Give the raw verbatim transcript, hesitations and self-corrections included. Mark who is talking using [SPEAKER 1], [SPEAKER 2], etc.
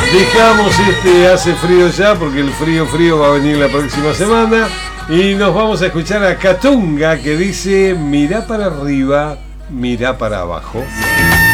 [SPEAKER 1] Dejamos este Hace Frío Ya, porque el frío frío va a venir la próxima semana. Y nos vamos a escuchar a Catunga, que dice: mirá para arriba, mirá para abajo.